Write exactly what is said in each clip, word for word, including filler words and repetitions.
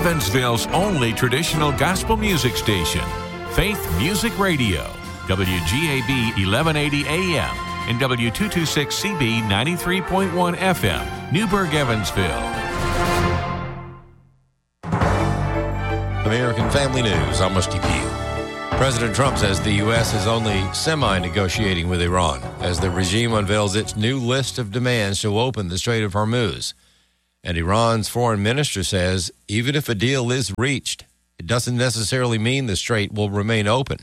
Evansville's only traditional gospel music station, Faith Music Radio, W G A B eleven eighty A M and W two twenty-six C B ninety-three point one F M, Newburgh, Evansville. American Family News, I'm Rusty Pugh. President Trump says the U S is only semi-negotiating with Iran as the regime unveils its new list of demands to open the Strait of Hormuz. And Iran's foreign minister says even if a deal is reached, it doesn't necessarily mean the strait will remain open.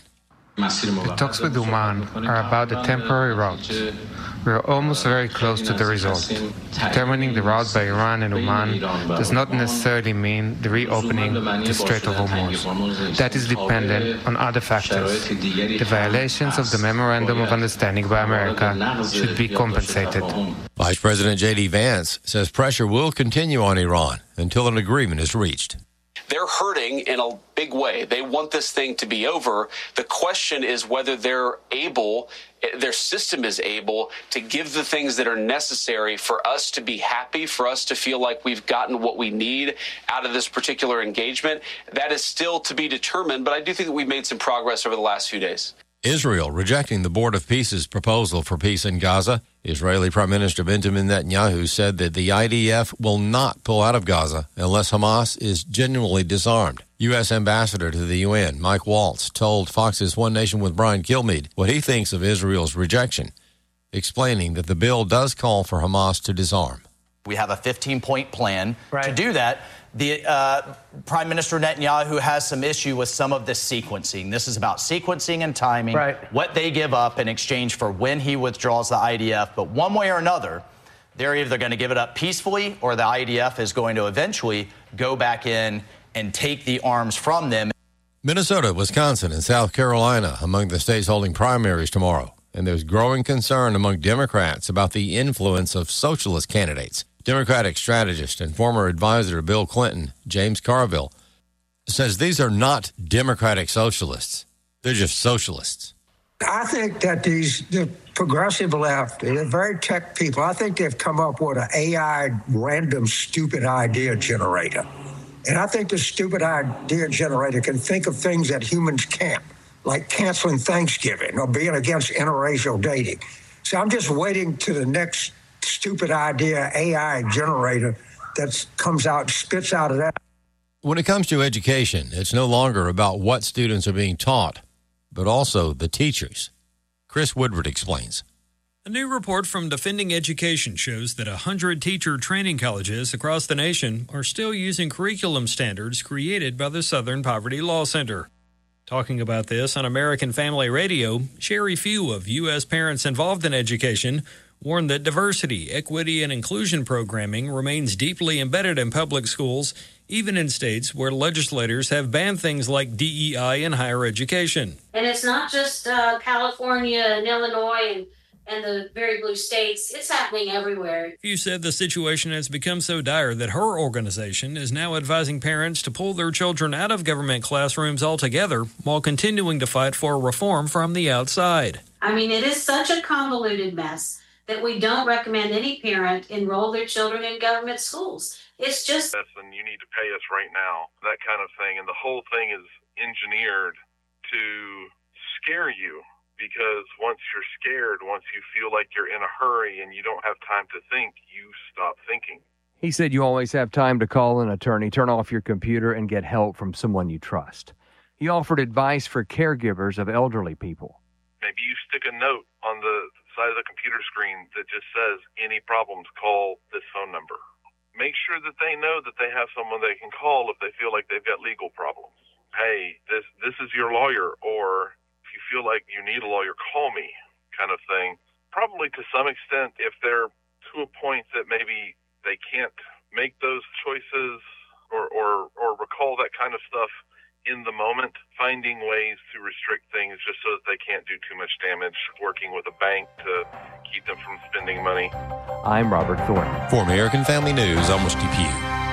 The talks with Oman are about the temporary routes. We are almost very close to the result. Determining the route by Iran and Oman does not necessarily mean the reopening the Strait of Hormuz. That is dependent on other factors. The violations of the Memorandum of Understanding by America should be compensated. Vice President J D Vance says pressure will continue on Iran until an agreement is reached. They're hurting in a big way. They want this thing to be over. The question is whether they're able, their system is able to give the things that are necessary for us to be happy, for us to feel like we've gotten what we need out of this particular engagement. That is still to be determined, but I do think that we've made some progress over the last few days. Israel rejecting the Board of Peace's proposal for peace in Gaza. Israeli Prime Minister Benjamin Netanyahu said that the I D F will not pull out of Gaza unless Hamas is genuinely disarmed. U S Ambassador to the U N, Mike Waltz, told Fox's One Nation with Brian Kilmeade what he thinks of Israel's rejection, explaining that the bill does call for Hamas to disarm. We have a fifteen-point plan right. to do that. The uh, Prime Minister Netanyahu has some issue with some of this sequencing. This is about sequencing and timing, right. what they give up in exchange for when he withdraws the I D F. But one way or another, they're either going to give it up peacefully or the I D F is going to eventually go back in and take the arms from them. Minnesota, Wisconsin, and South Carolina among the states holding primaries tomorrow. And there's growing concern among Democrats about the influence of socialist candidates. Democratic strategist and former advisor to Bill Clinton, James Carville, says these are not Democratic socialists. They're just socialists. I think that these the progressive left, they're very tech people. I think they've come up with an A I random stupid idea generator. And I think the stupid idea generator can think of things that humans can't, like canceling Thanksgiving or being against interracial dating. So I'm just waiting to the next stupid idea A I generator that comes out, spits out of that. When it comes to education, it's no longer about what students are being taught, but also the teachers. Chris Woodward explains. A new report from Defending Education shows that one hundred teacher training colleges across the nation are still using curriculum standards created by the Southern Poverty Law Center. Talking about this on American Family Radio, Sherry Few of U S Parents Involved in Education warned that diversity, equity, and inclusion programming remains deeply embedded in public schools, even in states where legislators have banned things like D E I in higher education. And it's not just uh, California and Illinois and, and the very blue states. It's happening everywhere. Few said the situation has become so dire that her organization is now advising parents to pull their children out of government classrooms altogether while continuing to fight for reform from the outside. I mean, it is such a convoluted mess that we don't recommend any parent enroll their children in government schools. It's just... And you need to pay us right now, that kind of thing. And the whole thing is engineered to scare you, because once you're scared, once you feel like you're in a hurry and you don't have time to think, you stop thinking. He said you always have time to call an attorney, turn off your computer, and get help from someone you trust. He offered advice for caregivers of elderly people. Maybe you stick a note on the side of the computer screen that just says, any problems, call this phone number. Make sure that they know that they have someone they can call if they feel like they've got legal problems. Hey, this this is your lawyer, or if you feel like you need a lawyer, call me, kind of thing. Probably to some extent, if they're to a point that maybe they can't make those choices or, or, or recall that kind of stuff in the moment, finding ways to restrict things just so that they can't do too much damage, working with a bank to keep them from spending money. I'm Robert Thornton. For American Family News, I'm Rusty Pugh.